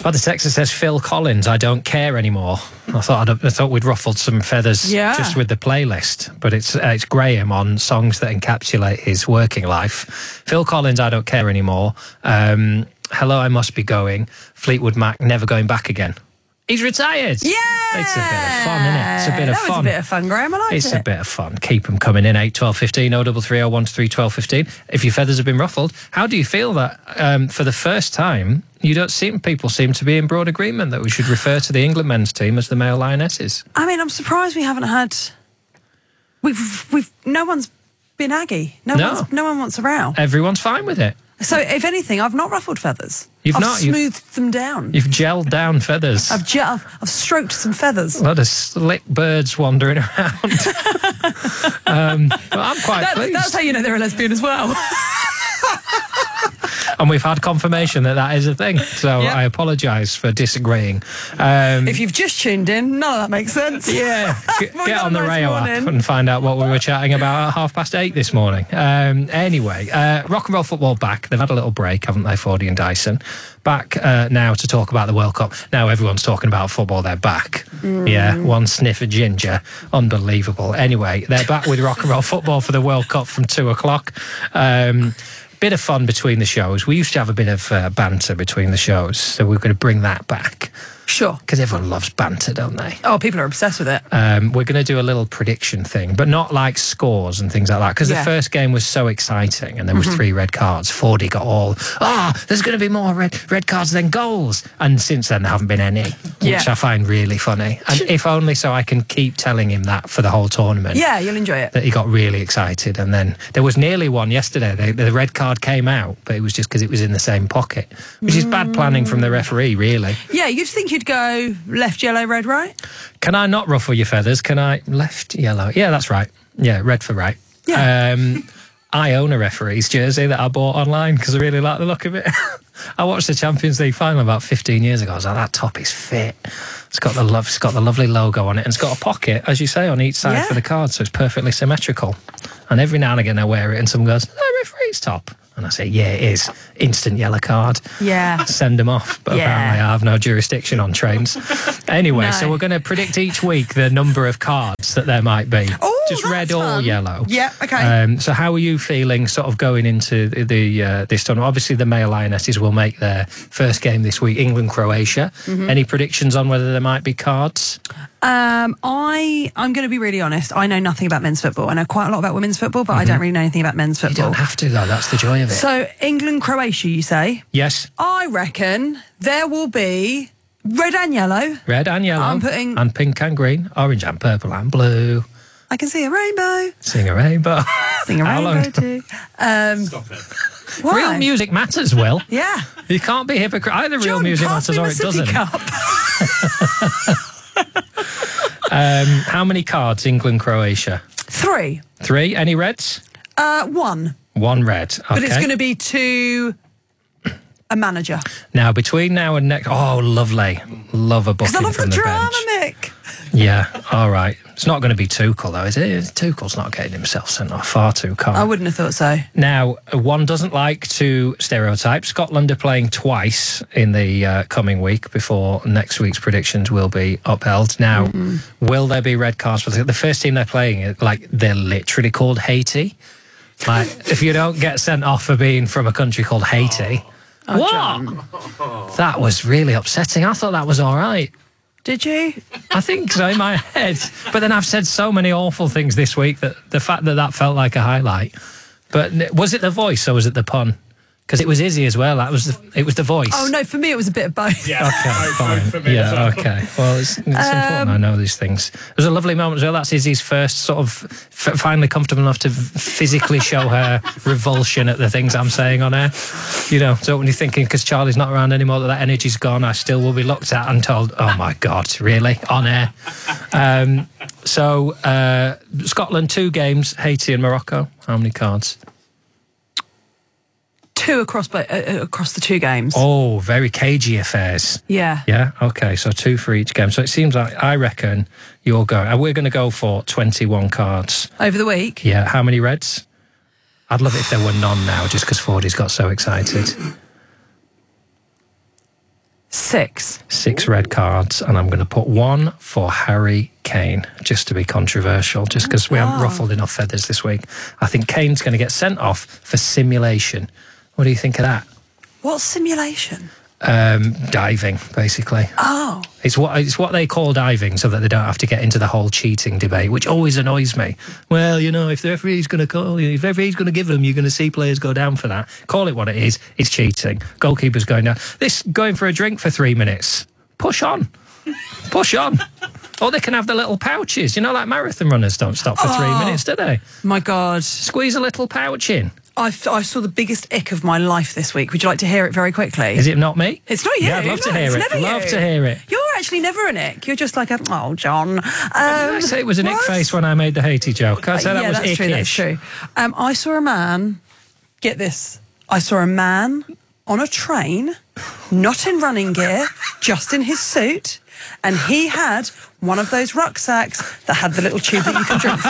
Oh, the text says Phil Collins, I don't care anymore. I thought we'd ruffled some feathers just with the playlist, but it's Graham on songs that encapsulate his working life. Phil Collins, I don't care anymore. Hello, I must be going. Fleetwood Mac, never going back again. He's retired. Yeah! It's a bit of fun, isn't it? It's a bit of fun. That was a bit of fun, Graham. I liked it. It's a bit of fun. Keep them coming in. 8 12 15 03301 3 12 15. If your feathers have been ruffled, how do you feel that for the first time people seem to be in broad agreement that we should refer to the England men's team as the male Lionesses? I mean, I'm surprised we haven't had. No one's been aggy. No one wants a row. Everyone's fine with it. So, if anything, I've not ruffled feathers. I've smoothed them down. You've gelled down feathers. I've stroked some feathers. A lot of slick birds wandering around. But I'm quite pleased. That's how you know they're a lesbian as well. And we've had confirmation that is a thing. So I apologise for disagreeing. If you've just tuned in, none of that makes sense. Yeah, get on the Rayo app and find out what we were chatting about at 8:30 this morning. Anyway, rock and roll football back. They've had a little break, haven't they, Fordy and Dyson? Back now to talk about the World Cup. Now everyone's talking about football. They're back. Yeah, one sniff of ginger. Unbelievable. Anyway, they're back with rock and roll football for the World Cup from 2:00. Bit of fun between the shows. We used to have a bit of banter between the shows, so we're going to bring that back. Sure. Because everyone loves banter, don't they? Oh, people are obsessed with it. We're going to do a little prediction thing, but not like scores and things like that, because the first game was so exciting and there was 3 red cards. Fordy got all, there's going to be more red cards than goals. And since then, there haven't been any, which I find really funny. And if only so I can keep telling him that for the whole tournament. Yeah, you'll enjoy it. That he got really excited. And then there was nearly one yesterday. The red card came out, but it was just because it was in the same pocket, which is bad planning from the referee, really. Yeah, you'd think you'd go left, yellow, red, right? Can I not ruffle your feathers? Can I left, yellow? Yeah, that's right. Yeah, red for right. Yeah. I own a referee's jersey that I bought online because I really like the look of it. I watched the Champions League final about 15 years ago. I was like, that top is fit. It's got the lovely logo on it, and it's got a pocket, as you say, on each side for the card, so it's perfectly symmetrical. And every now and again I wear it and someone goes, referee's top. And I say, yeah, it is. Instant yellow card. Yeah. Send them off. But apparently I have no jurisdiction on trains. Anyway, so we're going to predict each week the number of cards that there might be. Oh, just red or yellow. Yeah, okay. So how are you feeling sort of going into this tournament? Obviously, the male Lionesses will make their first game this week, England-Croatia. Any predictions on whether there might be cards? I'm going to be really honest. I know nothing about men's football. I know quite a lot about women's football, but I don't really know anything about men's football. You don't have to, though. That's the joy of it. So, England-Croatia, you say? Yes. I reckon there will be red and yellow. Red and yellow. I'm putting... And pink and green. Orange and purple and blue. I can see a rainbow. Sing a rainbow. Sing a rainbow too. Stop it. Why? Real music matters, Will. Yeah. You can't be hypocrite. Either real music matters or it doesn't. How many cards, England-Croatia? 3. 3. Any reds? 1. 1 red. Okay. But it's going to be to a manager. Now, between now and next... Oh, lovely. Love a booking because I love from the drama, bench. Mick. Yeah, all right. It's not going to be Tuchel, though, is it? Tuchel's not getting himself sent off. Far too calm. I wouldn't have thought so. Now, one doesn't like to stereotype. Scotland are playing twice in the coming week before next week's predictions will be upheld. Now, will there be red cards for the first team they're playing? Like, they're literally called Haiti. Like, if you don't get sent off for being from a country called Haiti... What? John. That was really upsetting. I thought that was all right. Did you? I think so in my head. But then I've said so many awful things this week that the fact that felt like a highlight. But was it the voice or was it the pun? Because it was Izzy as well. It was the voice. Oh, no, for me it was a bit of both. Yeah, okay, fine. For me as well. Okay. Well, it's important I know these things. There's a lovely moment as well. That's Izzy's first sort of finally comfortable enough to physically show her revulsion at the things I'm saying on air. You know, so when you're thinking, because Charlie's not around anymore, that energy's gone, I still will be looked at and told, oh my God, really? On air? So, Scotland, 2 games, Haiti and Morocco. How many cards? 2 across the 2 games. Oh, very cagey affairs. Yeah. Yeah, okay, so 2 for each game. So it seems like, I reckon, we're going to go for 21 cards. Over the week? Yeah, how many reds? I'd love it if there were none now, just because Fordy's got so excited. 6. 6 red cards, and I'm going to put 1 for Harry Kane, just to be controversial, just because we haven't ruffled enough feathers this week. I think Kane's going to get sent off for simulation. What do you think of that? What simulation? Diving, basically. Oh. It's what they call diving, so that they don't have to get into the whole cheating debate, which always annoys me. Well, you know, if the referee's going to call you, if the referee's going to give them, you're going to see players go down for that. Call it what it is. It's cheating. Goalkeeper's going down. This going for a drink for 3 minutes. Push on. Push on. Or they can have the little pouches. You know, like marathon runners don't stop for 3 minutes, do they? My God. Squeeze a little pouch in. I saw the biggest ick of my life this week. Would you like to hear it very quickly? Is it not me? It's not you. Yeah, I'd love to hear it. Love to hear it. You're actually never an ick. You're just like oh, John. I say it was an ick face when I made the Haiti joke. I say that was that's ickish. true. That's true. I saw a man. Get this. I saw a man on a train, not in running gear, just in his suit, and he had one of those rucksacks that had the little tube that you could drink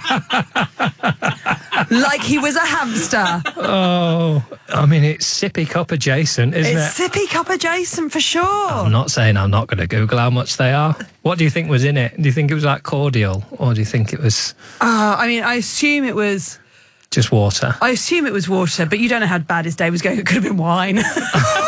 from. Like he was a hamster. Oh, I mean, it's sippy cup adjacent, isn't it? It's sippy cup adjacent for sure. I'm not saying I'm not going to Google how much they are. What do you think was in it? Do you think it was like cordial, or do you think it was... I mean, I assume it was... Just water? I assume it was water, but you don't know how bad his day was going. It could have been wine.